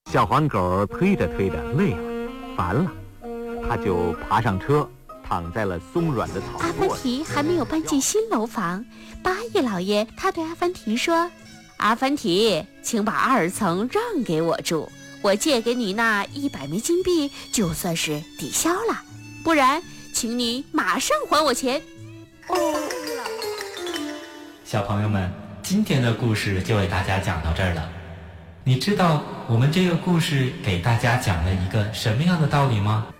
小黄狗推着推着累了，烦了，他就爬上车，躺在了松软的草垛。 阿凡提还没有搬进新楼房，八爷老爷他对阿凡提说：“阿凡提，请把2层让给我住，我借给你那100枚金币就算是抵消了，不然请你马上还我钱。” 小朋友们，今天的故事就为大家讲到这儿了。你知道我们这个故事给大家讲了一个什么样的道理吗？